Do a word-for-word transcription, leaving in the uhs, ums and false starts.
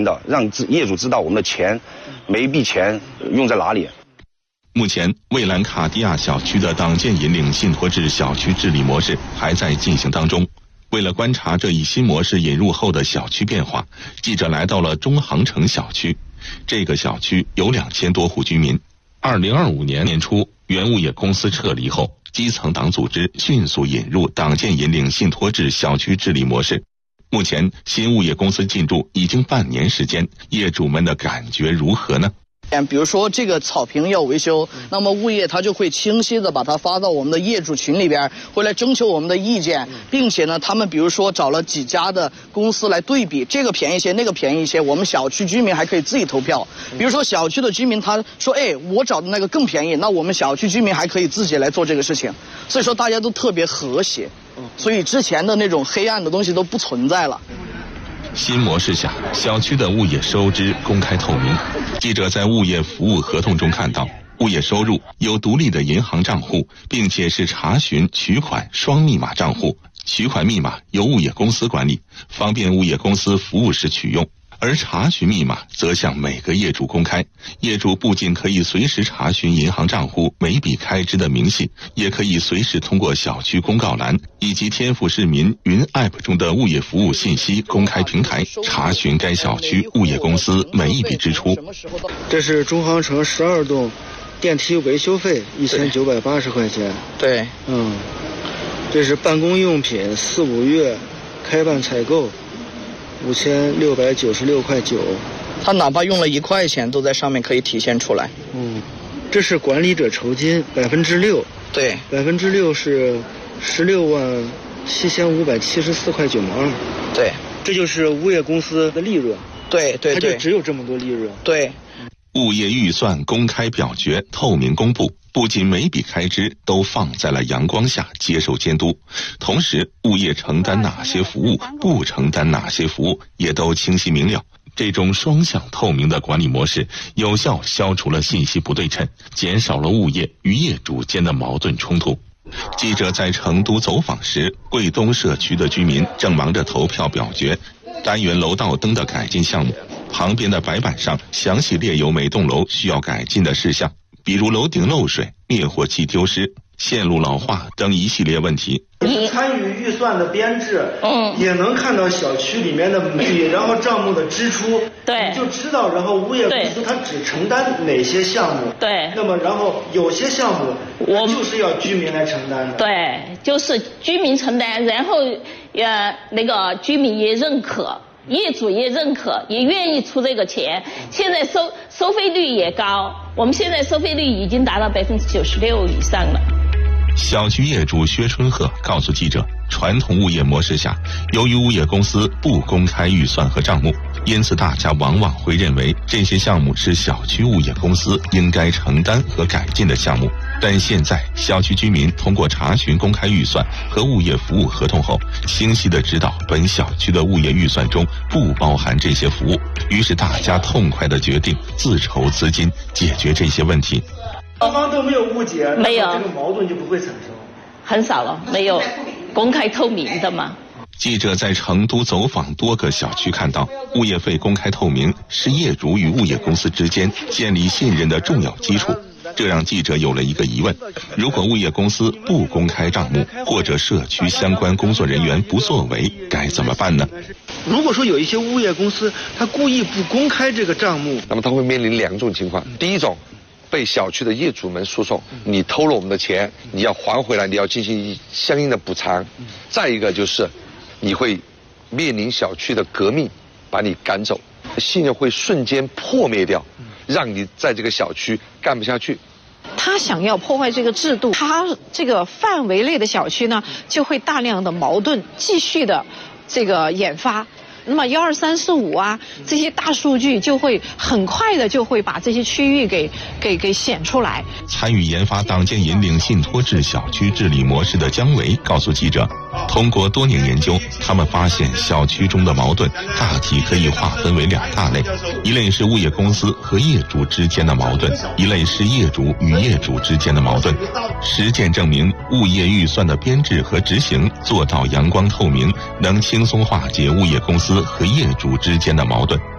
明的，让业主知道我们的钱每一笔钱用在哪里。 目前，蔚蓝卡地亚小区的党建引领信托制小区治理模式还在进行当中。为了观察这一新模式引入后的小区变化，记者来到了中航城小区。这个小区有两千多户居民。二零二五年年初，原物业公司撤离后，基层党组织迅速引入党建引领信托制小区治理模式。目前，新物业公司进驻已经半年时间，业主们的感觉如何呢？ 比如说这个草坪要维修，那么物业他就会清晰的把它发到我们的业主群里边，会来征求我们的意见，并且呢，他们比如说找了几家的公司来对比，这个便宜些，那个便宜些，我们小区居民还可以自己投票。比如说小区的居民他说，哎，我找的那个更便宜，那我们小区居民还可以自己来做这个事情。所以说大家都特别和谐，所以之前的那种黑暗的东西都不存在了。 新模式下，小区的物业收支公开透明。记者在物业服务合同中看到，物业收入有独立的银行账户，并且是查询取款双密码账户，取款密码由物业公司管理，方便物业公司服务时取用。而查询密码则向每个业主公开，业主不仅可以随时查询银行账户每笔开支的明细，也可以随时通过小区公告栏以及天府市民云 App 中的物业服务信息公开平台查询该小区物业公司每一笔支出。 这是中航城十二栋电梯维修费一千九百八十块钱。 对， 嗯，这是办公用品四五月开办采购五千六百九十六块九， 他哪怕用了一块钱，都在上面可以体现出来。 嗯，这是管理者酬金百分之六， 对， 百分之六是十六万七千五百七十四块九毛二。 对， 这就是物业公司的利润。 对对对， 它就只有这么多利润。 对， 物业预算公开表决，透明公布。不仅每笔开支都放在了阳光下接受监督，同时物业承担哪些服务，不承担哪些服务也都清晰明了。这种双向透明的管理模式，有效消除了信息不对称，减少了物业与业主间的矛盾冲突。记者在成都走访时，桂东社区的居民正忙着投票表决单元楼道灯的改进项目，旁边的白板上详细列有每栋楼需要改进的事项，比如楼顶漏水、灭火器丢失、线路老化等一系列问题。 参与预算的编制，嗯，也能看到小区里面的每笔，然后账目的支出， 对， 你就知道，然后物业公司它只承担哪些项目， 对， 那么然后有些项目我就是要居民来承担的， 对，就是居民承担，然后呃那个居民也认可。业主也认可，也愿意出这个钱。现在收收费率也高，我们现在收费率已经达到百分之九十六以上了。 小区业主薛春鹤告诉记者，传统物业模式下，由于物业公司不公开预算和账目，因此大家往往会认为这些项目是小区物业公司应该承担和改进的项目。但现在，小区居民通过查询公开预算和物业服务合同后，清晰地知道本小区的物业预算中不包含这些服务，于是大家痛快地决定自筹资金解决这些问题。 双方都没有误解， 没有， 这个矛盾就不会产生。 很少了，没有公开透明的嘛。 记者在成都走访多个小区，看到物业费公开透明是业主与物业公司之间建立信任的重要基础。这让记者有了一个疑问：如果物业公司不公开账目，或者社区相关工作人员不作为，该怎么办呢？ 如果说有一些物业公司他故意不公开这个账目， 那么他会面临两种情况。第一种，被小区的业主们诉讼，你偷了我们的钱，你要还回来，你要进行相应的补偿。再一个就是你会面临小区的革命，把你赶走，信任会瞬间破灭掉，让你在这个小区干不下去。 他想要破坏这个制度，他这个范围内的小区呢，就会大量的矛盾继续的这个研发。那么幺二三四五啊，这些大数据就会很快的就会把这些区域给给给显出来。 参与研发党建引领信托制小区治理模式的姜维告诉记者，通过多年研究，他们发现小区中的矛盾大体可以划分为两大类，一类是物业公司和业主之间的矛盾，一类是业主与业主之间的矛盾。实践证明，物业预算的编制和执行做到阳光透明，能轻松化解物业公司和业主之间的矛盾。